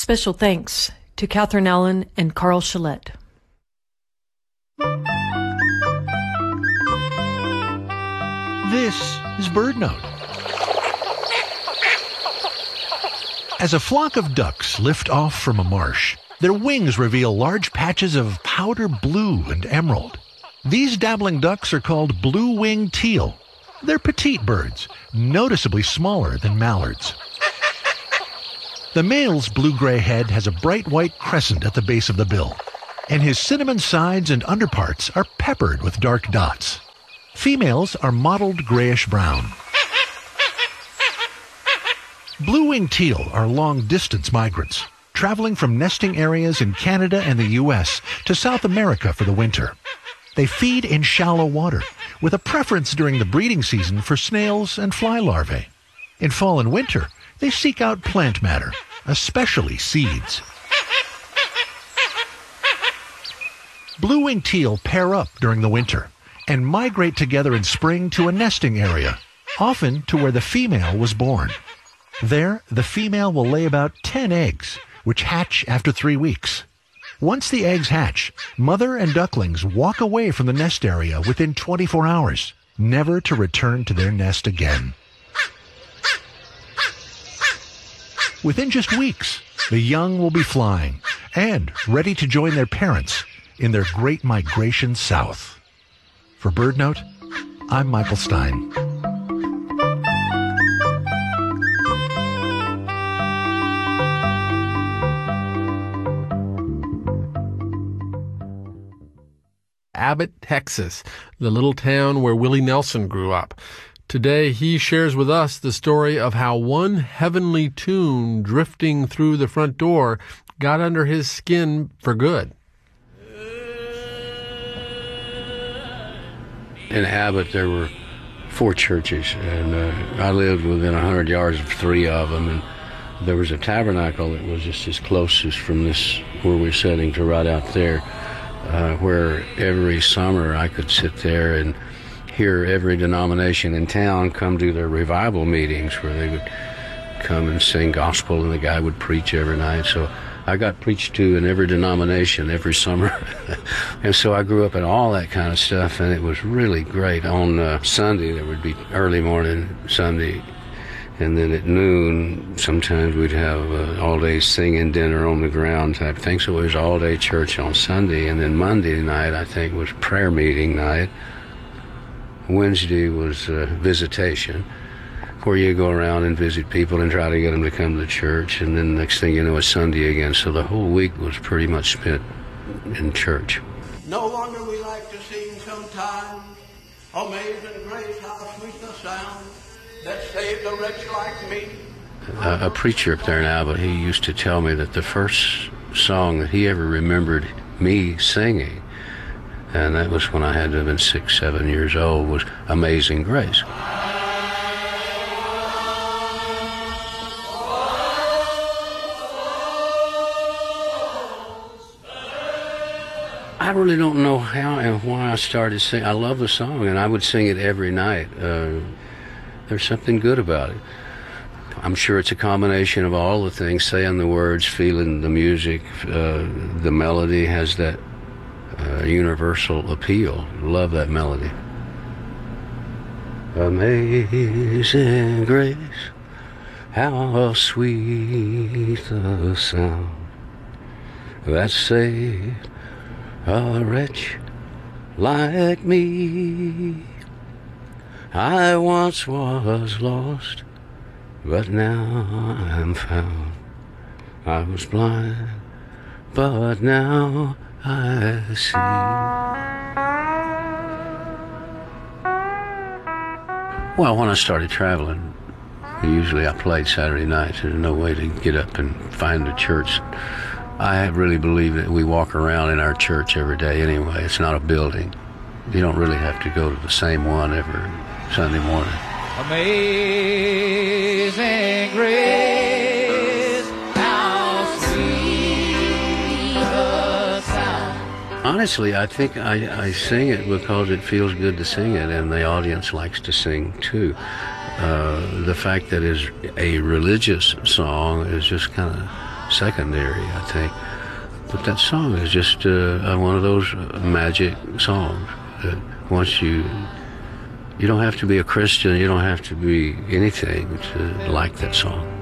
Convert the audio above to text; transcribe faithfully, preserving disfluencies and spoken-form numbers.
Special thanks to Catherine Allen and Carl Shillette. This is BirdNote. As a flock of ducks lift off from a marsh, their wings reveal large patches of powder blue and emerald. These dabbling ducks are called blue-winged teal. They're petite birds, noticeably smaller than mallards. The male's blue-gray head has a bright white crescent at the base of the bill, and his cinnamon sides and underparts are peppered with dark dots. Females are mottled grayish-brown. Blue-winged teal are long-distance migrants, traveling from nesting areas in Canada and the U S to South America for the winter. They feed in shallow water, with a preference during the breeding season for snails and fly larvae. In fall and winter, they seek out plant matter, especially seeds. Blue-winged teal pair up during the winter and migrate together in spring to a nesting area, often to where the female was born. There, the female will lay about ten eggs, which hatch after three weeks. Once the eggs hatch, mother and ducklings walk away from the nest area within twenty-four hours, never to return to their nest again. Within just weeks, the young will be flying and ready to join their parents in their great migration south. For BirdNote, I'm Michael Stein. Abbott, Texas, the little town where Willie Nelson grew up. Today, he shares with us the story of how one heavenly tune drifting through the front door got under his skin for good. In Abbott, there were four churches, and uh, I lived within one hundred yards of three of them, and there was a tabernacle that was just as close as from this, where we're sitting, to right out there. Uh, where every summer I could sit there and hear every denomination in town come to their revival meetings, where they would come and sing gospel and the guy would preach every night. So I got preached to in every denomination every summer. And so I grew up in all that kind of stuff, and it was really great. On uh, Sunday, there would be early morning Sunday, and then at noon, sometimes we'd have uh, all-day singing dinner on the ground type thing. So it was all-day church on Sunday. And then Monday night, I think, was prayer meeting night. Wednesday was uh, visitation, where you go around and visit people and try to get them to come to church. And then the next thing you know, it's Sunday again. So the whole week was pretty much spent in church. No wonder we like to sing sometimes, Amazing Grace, how sweet the sound that saved a wretch like me. Uh, a preacher up there in Abbott, he used to tell me that the first song that he ever remembered me singing, and that was when I had to have been six, seven years old, was Amazing Grace. I really don't know how and why I started singing. I love the song, and I would sing it every night. Uh, there's something good about it. I'm sure it's a combination of all the things, saying the words, feeling the music. Uh, the melody has that uh, universal appeal. Love that melody. Amazing grace, how sweet the sound that saved a wretch like me. I once was lost, but now I'm found. I was blind, but now I see. Well, when I started traveling, usually I played Saturday nights. There's no way to get up and find a church. I really believe that we walk around in our church every day anyway. It's not a building. You don't really have to go to the same one every Sunday morning. Amazing grace, how sweet the sound. Honestly, I think I, I sing it because it feels good to sing it, and the audience likes to sing too. Uh, the fact that it's a religious song is just kind of secondary, I think. But that song is just uh, one of those magic songs that once you, you don't have to be a Christian, you don't have to be anything to like that song.